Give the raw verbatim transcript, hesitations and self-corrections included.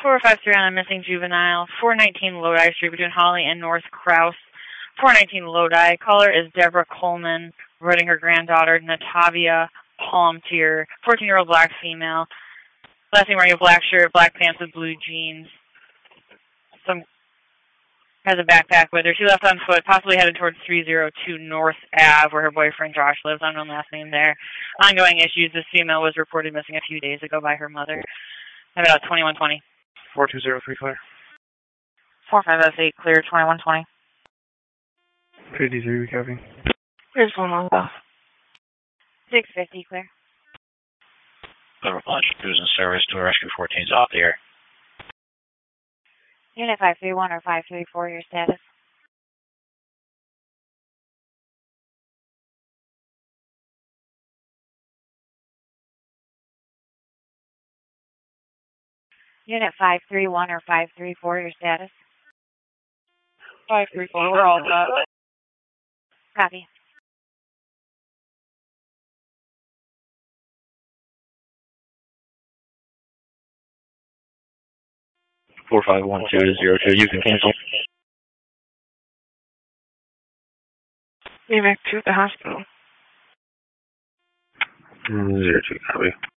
four five three on a missing juvenile, four nineteen Lodi Street between Holly and North Krause. four nineteen Lodi. Caller is Deborah Coleman, reporting her granddaughter, Natavia Palmtier, fourteen-year-old black female. Last name wearing a black shirt, black pants with blue jeans. Some has a backpack with her. She left on foot, possibly headed towards three oh two North Ave, where her boyfriend Josh lives. Unknown last name there. Ongoing issues. This female was reported missing a few days ago by her mother. About twenty-one twenty. four two zero three clear. four five oh eight clear, twenty-one twenty. fifty-three recovering. Here's one long off. six fifty clear. Federal Punch, who's in service to a rescue fourteen's off the air. Unit five three one or five three four, your status? Unit five three one or five three four, your status? five three four, we're all set. Copy. four five one two zero two, you can cancel. Be back to the hospital. Zero two, copy.